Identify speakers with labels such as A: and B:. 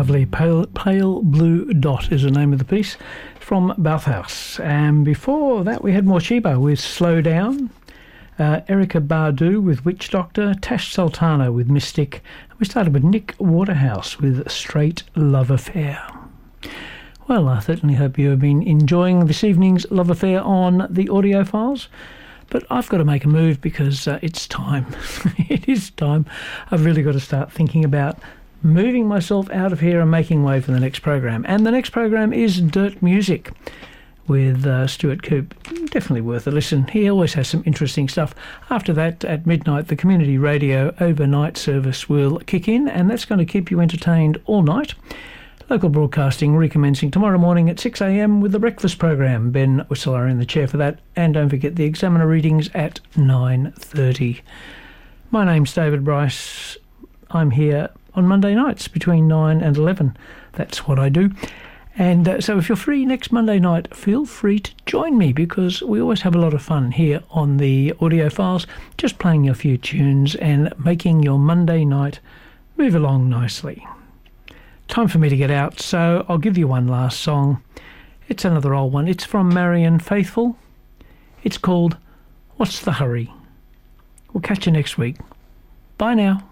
A: Lovely. Pale Blue Dot is the name of the piece from Bathhouse. And before that we had Morshiba with Slow Down, Erykah Badu with Witch Doctor, Tash Sultana with Mystic, and we started with Nick Waterhouse with Straight Love Affair. Well, I certainly hope you have been enjoying this evening's Love Affair on the audio files. But I've got to make a move because it's time. It is time. I've really got to start thinking about moving myself out of here and making way for the next program. And the next program is Dirt Music with Stuart Coop. Definitely worth a listen. He always has some interesting stuff. After that, at midnight, the community radio overnight service will kick in, and that's going to keep you entertained all night. Local broadcasting recommencing tomorrow morning at 6 a.m. with the breakfast program. Ben Whistler in the chair for that. And don't forget the Examiner readings at 9:30. My name's David Bryce. I'm here on Monday nights between 9 and 11. That's what I do. And so if you're free next Monday night, feel free to join me because we always have a lot of fun here on the audio files, just playing a few tunes and making your Monday night move along nicely. Time for me to get out, so I'll give you one last song. It's another old one. It's from Marianne Faithfull. It's called What's the Hurry? We'll catch you next week. Bye now.